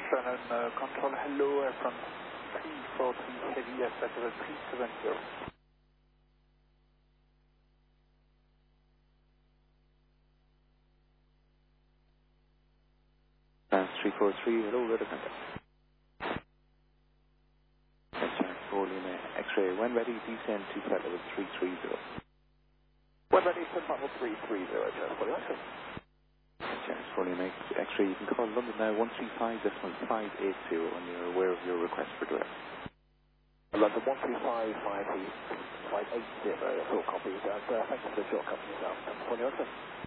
Shannon control, hello, from 343 heavy, yes, that was 370. France 343, hello, radar contact. For Lima X-ray, when ready, descend to flight level 330. When ready, send level 330, just for the action. Chance for Lima X-ray, you can call London now 135.580 when you're aware of your request for direct. London 135.580, full copy, thanks for the short company now, for the action.